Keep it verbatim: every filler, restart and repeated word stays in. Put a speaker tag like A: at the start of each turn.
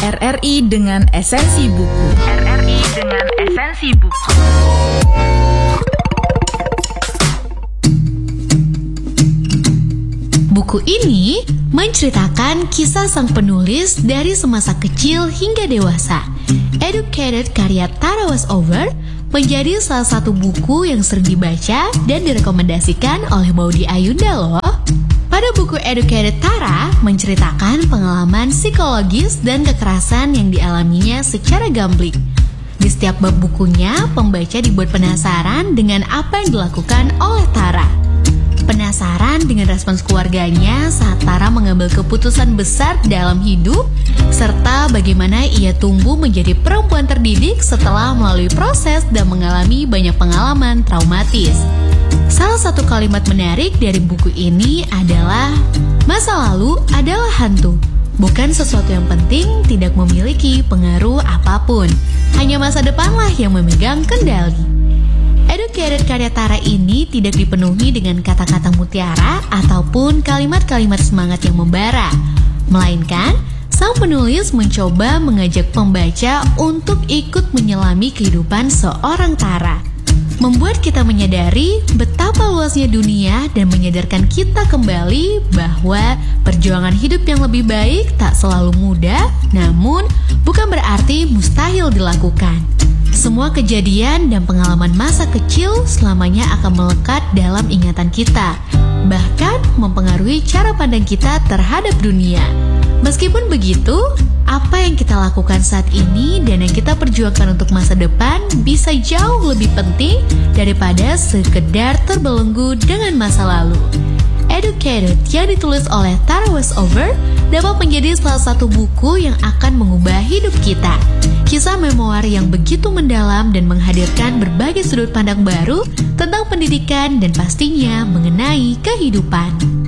A: R R I dengan esensi buku.
B: R R I dengan esensi buku.
C: Buku ini menceritakan kisah sang penulis dari semasa kecil hingga dewasa. Educated karya Tara Westover menjadi salah satu buku yang sering dibaca dan direkomendasikan oleh Maudy Ayunda loh. Pada buku Educated, Tara menceritakan pengalaman psikologis dan kekerasan yang dialaminya secara gambling. Di setiap bab bukunya, pembaca dibuat penasaran dengan apa yang dilakukan oleh Tara. Penasaran dengan respons keluarganya saat Tara mengambil keputusan besar dalam hidup, serta bagaimana ia tumbuh menjadi perempuan terdidik setelah melalui proses dan mengalami banyak pengalaman traumatis. Salah satu kalimat menarik dari buku ini adalah, masa lalu adalah hantu. Bukan sesuatu yang penting, tidak memiliki pengaruh apapun. Hanya masa depanlah yang memegang kendali. Educated karya Tara ini tidak dipenuhi dengan kata-kata mutiara ataupun kalimat-kalimat semangat yang membara. Melainkan, sang penulis mencoba mengajak pembaca untuk ikut menyelami kehidupan seorang Tara. Membuat kita menyadari betapa luasnya dunia dan menyadarkan kita kembali bahwa perjuangan hidup yang lebih baik tak selalu mudah, namun bukan berarti mustahil dilakukan. Semua kejadian dan pengalaman masa kecil selamanya akan melekat dalam ingatan kita, bahkan mempengaruhi cara pandang kita terhadap dunia. Meskipun begitu, apa yang kita lakukan saat ini dan yang kita perjuangkan untuk masa depan bisa jauh lebih penting daripada sekedar terbelenggu dengan masa lalu. Educated yang ditulis oleh Tara Westover dapat menjadi salah satu buku yang akan mengubah hidup kita. Kisah memoir yang begitu mendalam dan menghadirkan berbagai sudut pandang baru tentang pendidikan dan pastinya mengenai kehidupan.